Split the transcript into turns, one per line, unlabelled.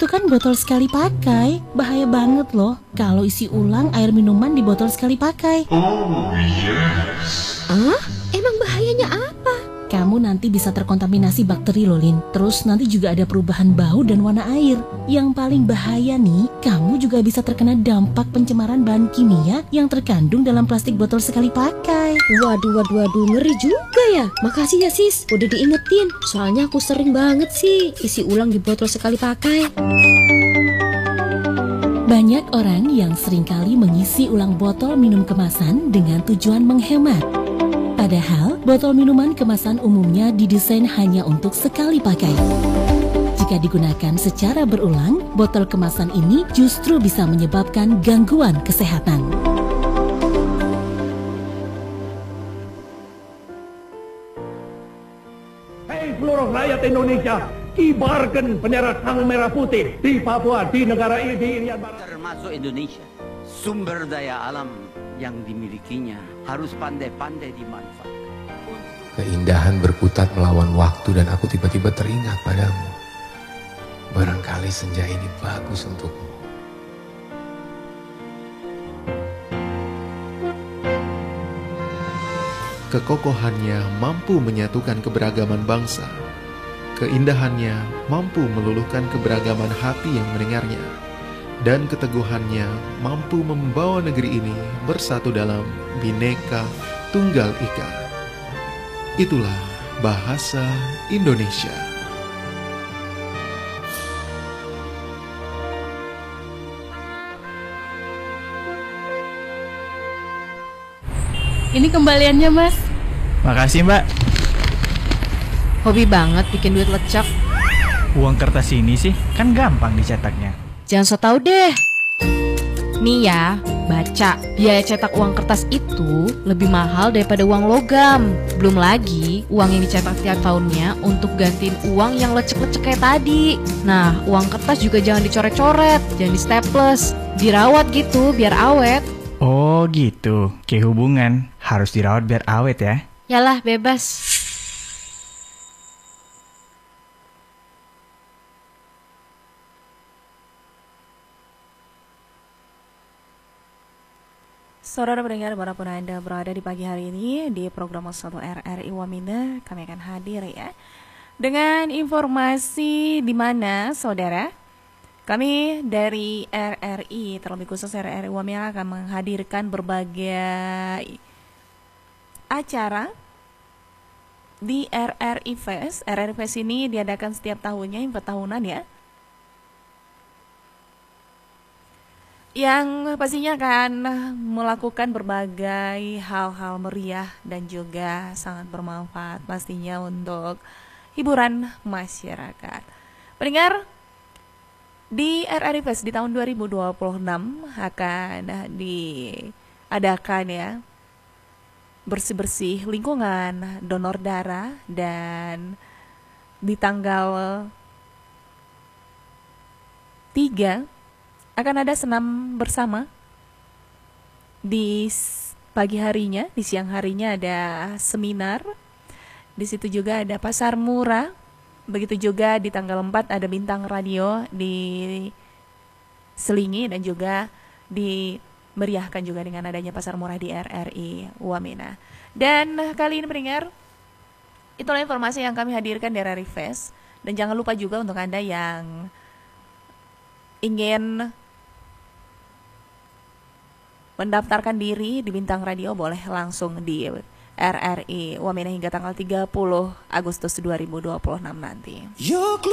itu kan botol sekali pakai. Bahaya banget loh kalau isi ulang air minuman di botol sekali pakai.
Oh yes.
Emang bahayanya apa?
Kamu nanti bisa terkontaminasi bakteri loh, Lin. Terus nanti juga ada perubahan bau dan warna air. Yang paling bahaya nih, kamu juga bisa terkena dampak pencemaran bahan kimia yang terkandung dalam plastik botol sekali pakai.
Waduh, ngeri juga ya. Makasih ya sis, udah diingetin. Soalnya aku sering banget sih isi ulang di botol sekali pakai.
Banyak orang yang seringkali mengisi ulang botol minum kemasan dengan tujuan menghemat. Padahal, botol minuman kemasan umumnya didesain hanya untuk sekali pakai. Jika digunakan secara berulang, botol kemasan ini justru bisa menyebabkan gangguan kesehatan.
Hei seluruh rakyat Indonesia, kibarkan bendera sang merah putih di Papua, di negara ini, di Irian Barat.
Termasuk Indonesia, sumber daya alam yang dimilikinya harus pandai-pandai dimanfaatkan.
Keindahan berkutat melawan waktu dan aku tiba-tiba teringat padamu. Barangkali senja ini bagus untukmu. Kekokohannya mampu menyatukan keberagaman bangsa. Keindahannya mampu meluluhkan keberagaman hati yang mendengarnya. Dan keteguhannya mampu membawa negeri ini bersatu dalam Bhinneka Tunggal Ika. Itulah bahasa Indonesia.
Ini kembaliannya, Mas.
Makasih, Mbak.
Hobi banget bikin duit lecek.
Uang kertas ini sih kan gampang dicetaknya.
Jangan so tau deh. Nih ya, baca. Biaya cetak uang kertas itu lebih mahal daripada uang logam. Belum lagi uang yang dicetak tiap tahunnya untuk gantiin uang yang lecek-lecek kayak tadi. Nah, uang kertas juga jangan dicoret-coret, jangan di-staples. Dirawat gitu biar awet.
Oh gitu, kayak hubungan harus dirawat biar awet ya.
Yalah, bebas.
Saudara pendengar, dimanapun Anda berada di pagi hari ini di program 1 RRI Wamena, kami akan hadir ya dengan informasi di mana saudara kami dari RRI, terlebih khusus RRI Wamena, akan menghadirkan berbagai acara di RRI Fest. RRI Fest ini diadakan setiap tahunnya, info tahunan ya, yang pastinya akan melakukan berbagai hal-hal meriah dan juga sangat bermanfaat pastinya untuk hiburan masyarakat. Pendengar, di RRI Fest di tahun 2026 akan diadakan ya bersih-bersih lingkungan, donor darah, dan di tanggal 3 akan ada senam bersama. Di pagi harinya, di siang harinya ada seminar. Di situ juga ada pasar murah. Begitu juga di tanggal 4 ada bintang radio di Selingi dan juga dimeriahkan juga dengan adanya pasar murah di RRI Wamena. Dan kali ini pendengar, itulah informasi yang kami hadirkan dari RRI Fest. Dan jangan lupa juga untuk Anda yang ingin mendaftarkan diri di Bintang Radio, boleh langsung di RRI Wamena hingga tanggal 30 Agustus 2026 nanti.